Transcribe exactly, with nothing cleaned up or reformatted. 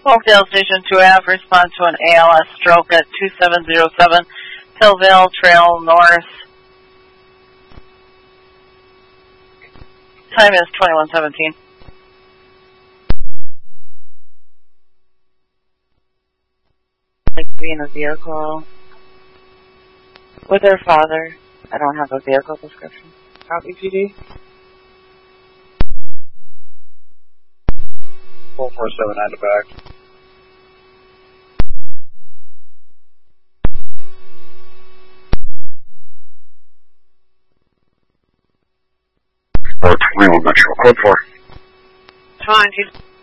Oakdale Station two F, respond to an A L S stroke at two seven zero seven Hillville Trail North. Time is twenty-one seventeen. Like to be in a vehicle with her father. I don't have a vehicle description. Copy, P D. four four seven nine to back. Or twenty-one Metro, code four. Come on, keep